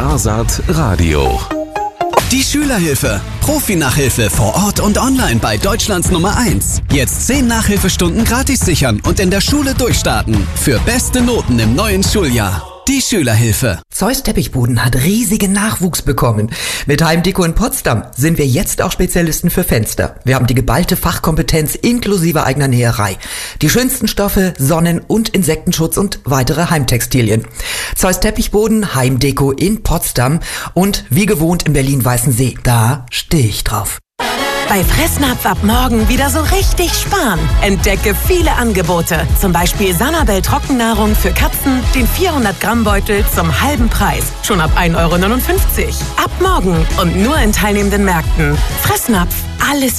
Arrsat Radio. Die Schülerhilfe. Profi-Nachhilfe vor Ort und online bei Deutschlands Nummer 1. Jetzt 10 Nachhilfestunden gratis sichern und in der Schule durchstarten. Für beste Noten im neuen Schuljahr. Die Schülerhilfe. Zeus Teppichboden hat riesigen Nachwuchs bekommen. Mit Heimdeko in Potsdam sind wir jetzt auch Spezialisten für Fenster. Wir haben die geballte Fachkompetenz inklusive eigener Näherei. Die schönsten Stoffe, Sonnen- und Insektenschutz und weitere Heimtextilien. Zeus Teppichboden, Heimdeko in Potsdam und wie gewohnt in Berlin-Weißensee. Da stehe ich drauf. Bei Fressnapf ab morgen wieder so richtig sparen. Entdecke viele Angebote. Zum Beispiel Sanabel Trockennahrung für Katzen, den 400-Gramm-Beutel zum halben Preis. Schon ab 1,59 €. Ab morgen und nur in teilnehmenden Märkten. Fressnapf, alles